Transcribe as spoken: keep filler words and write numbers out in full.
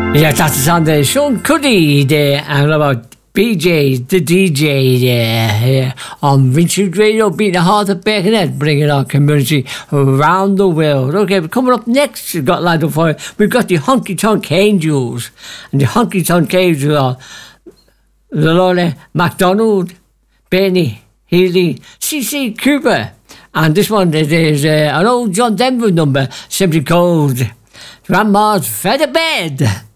Yeah, that's the sound of Sean Cuddy there, and about B J, the D J there, yeah, on Vintage Radio, beating the heart of Birkenhead, bringing our community around the world. Okay, but coming up next, we've got lined up for you, we've got the Honky Tonk Angels, and the Honky Tonk Angels are Lola MacDonald, Benny Healy, C C Cooper, and this one is uh, an old John Denver number, simply called Grandma's Feather Bed.